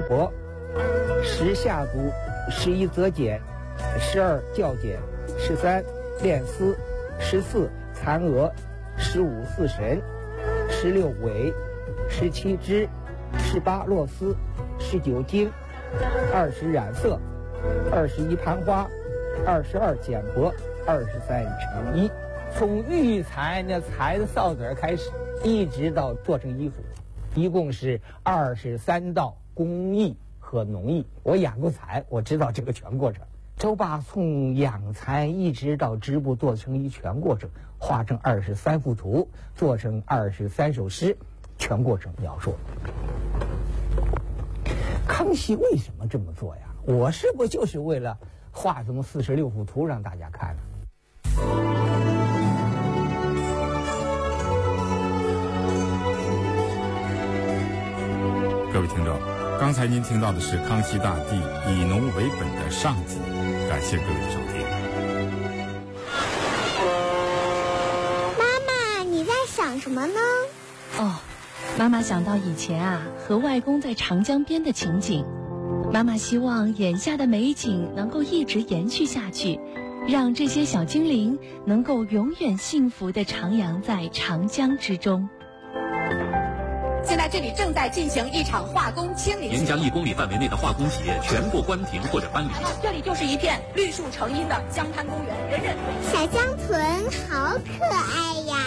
帛，10下足，11择简，12校简，13练丝，14残额，15四神，16尾，17织，18络丝，19经，20染色，21盘花，22剪帛，23成衣。从育蚕那裁的扫子开始，一直到做成衣服，一共是23道工艺和农艺。我养过蚕，我知道这个全过程。周爸从养蚕一直到织布做成一全过程，画成23幅图，做成23首诗，全过程描述。康熙为什么这么做呀？我是不就是为了画这么46幅图让大家看呢？ 各位听众，刚才您听到的是康熙大帝以农为本的上集，感谢各位的收听。 妈妈，你在想什么呢？ 哦，妈妈想到以前和外公在长江边的情景，妈妈希望眼下的美景能够一直延续下去，让这些小精灵能够永远幸福地徜徉在长江之中。 现在这里正在进行一场化工清理， 沿江1公里范围内的化工企业全部关停或者搬离。 这里就是一片绿树成荫的江滩公园，人人小江豚好可爱呀。